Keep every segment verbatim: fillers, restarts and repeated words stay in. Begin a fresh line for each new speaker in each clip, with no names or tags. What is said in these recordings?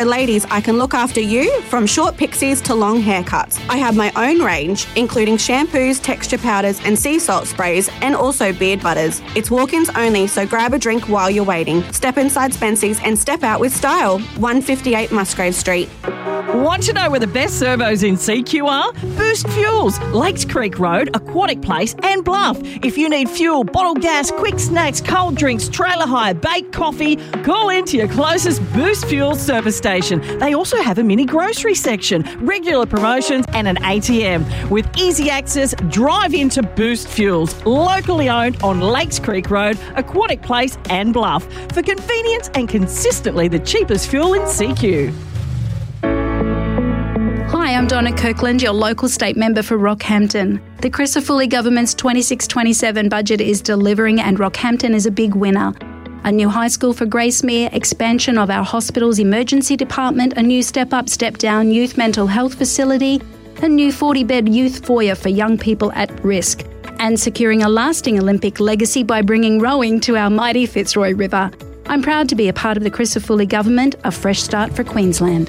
Ladies, I can look after you from short pixies to long haircuts. I have my own range, including shampoos, texture powders and sea salt sprays, and also beard butters. It's walk-ins only, so grab a drink while you're waiting. Step inside Spency's and step out with style. one fifty-eight Musgrave Street.
Want to know where the best servos in C Q are? Boost Fuels, Lakes Creek Road, Aquatic Place and Bluff. If you need fuel, bottled gas, quick snacks, cold drinks, trailer hire, baked coffee, call into your closest Boost Fuels service station. They also have a mini grocery section, regular promotions and an A T M. With easy access, drive into Boost Fuels, locally owned on Lakes Creek Road, Aquatic Place and Bluff. For convenience and consistently the cheapest fuel in C Q.
Hi, I'm Donna Kirkland, your local state member for Rockhampton. The Crisafulli government's twenty-six twenty-seven budget is delivering and Rockhampton is a big winner. A new high school for Gracemere, expansion of our hospital's emergency department, a new step-up, step-down youth mental health facility, a new forty-bed youth foyer for young people at risk, and securing a lasting Olympic legacy by bringing rowing to our mighty Fitzroy River. I'm proud to be a part of the Crisafulli government, a fresh start for Queensland.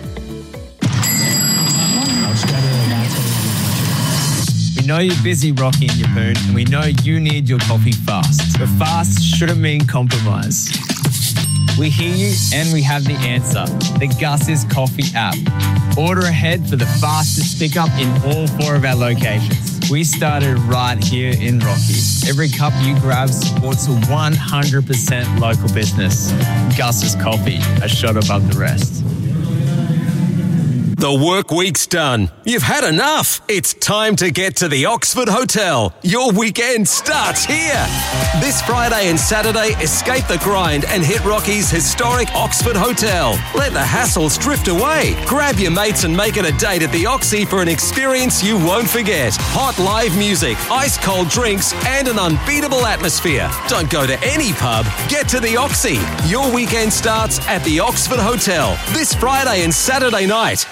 We know you're busy, Rocky and Yapoon, and we know you need your coffee fast. But fast shouldn't mean compromise. We hear you and we have the answer. The Gus's Coffee app. Order ahead for the fastest pickup in all four of our locations. We started right here in Rocky. Every cup you grab supports a one hundred percent local business. Gus's Coffee, a shot above the rest.
The work week's done. You've had enough. It's time to get to the Oxford Hotel. Your weekend starts here. This Friday and Saturday, escape the grind and hit Rocky's historic Oxford Hotel. Let the hassles drift away. Grab your mates and make it a date at the Oxy for an experience you won't forget. Hot live music, ice cold drinks, and an unbeatable atmosphere. Don't go to any pub. Get to the Oxy. Your weekend starts at the Oxford Hotel this Friday and Saturday night.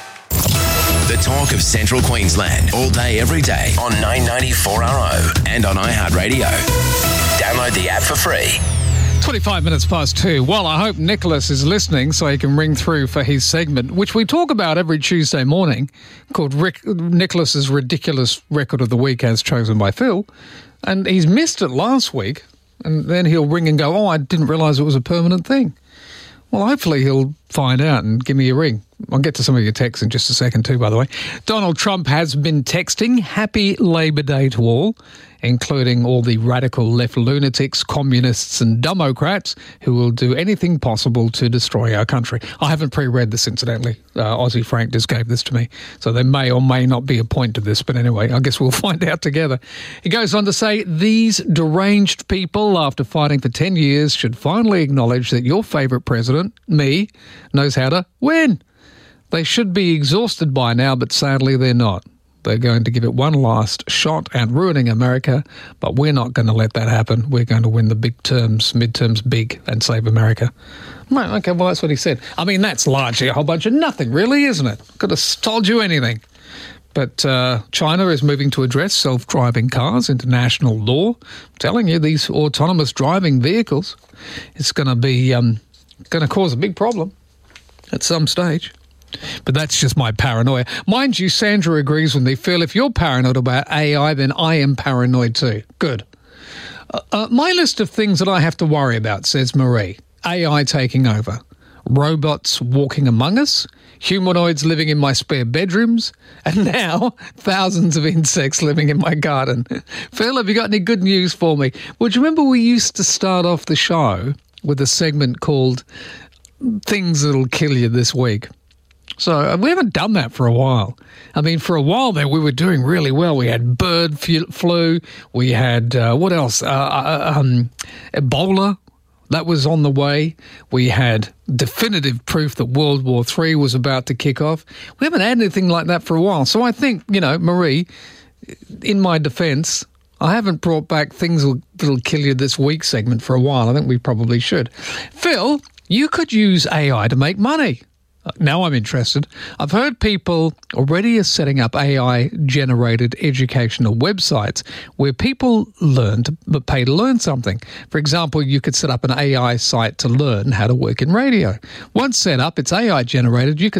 The talk of Central Queensland, all day, every day on nine ninety-four R O and on iHeartRadio. Download the app for free.
twenty-five minutes past two. Well, I hope Nicholas is listening so he can ring through for his segment, which we talk about every Tuesday morning, called Rick, Nicholas's Ridiculous Record of the Week as chosen by Phil. And he's missed it last week, and then he'll ring and go, oh, I didn't realise it was a permanent thing. Well, hopefully he'll find out and give me a ring. I'll get to some of your texts in just a second too, by the way. Donald Trump has been texting Happy Labor Day to all, including all the radical left lunatics, communists and Democrats who will do anything possible to destroy our country. I haven't pre-read this, incidentally. Uh, Aussie Frank just gave this to me, so there may or may not be a point to this, but anyway, I guess we'll find out together. He goes on to say, these deranged people, after fighting for ten years, should finally acknowledge that your favourite president, me, knows how to win. They should be exhausted by now, but sadly they're not. They're going to give it one last shot at ruining America, but we're not going to let that happen. We're going to win the big terms, midterms big, and save America. Right, okay, well, that's what he said. I mean, that's largely a whole bunch of nothing, really, isn't it? Could have told you anything. But uh, China is moving to address self-driving cars into national law. I'm telling you, these autonomous driving vehicles, it's going to be um, going to cause a big problem at some stage. But that's just my paranoia. Mind you, Sandra agrees with me. Phil, if you're paranoid about A I, then I am paranoid too. Good. Uh, uh, my list of things that I have to worry about, says Marie. A I taking over. Robots walking among us. Humanoids living in my spare bedrooms. And now, thousands of insects living in my garden. Phil, have you got any good news for me? Well, do you remember we used to start off the show with a segment called Things That'll Kill You This Week? So we haven't done that for a while. I mean, for a while there, we were doing really well. We had bird flu. We had, uh, what else? Uh, um, Ebola. That was on the way. We had definitive proof that World War Three was about to kick off. We haven't had anything like that for a while. So I think, you know, Marie, in my defence, I haven't brought back Things That'll Kill You This Week segment for a while. I think we probably should. Phil, you could use A I to make money. Now I'm interested. I've heard people already are setting up A I-generated educational websites where people learn to pay to learn something. For example, you could set up an A I site to learn how to work in radio. Once set up, it's A I-generated. You can